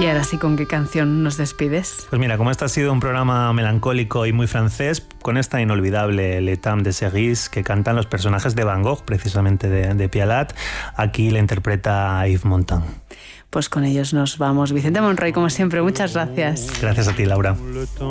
Y ahora sí, ¿con qué canción nos despides? Pues mira, como este ha sido un programa melancólico y muy francés, con esta inolvidable Le Temps de Cerise que cantan los personajes de Van Gogh, precisamente de Pialat, aquí la interpreta Yves Montand. Pues con ellos nos vamos. Vicente Monroy, como siempre, muchas gracias. Gracias a ti, Laura.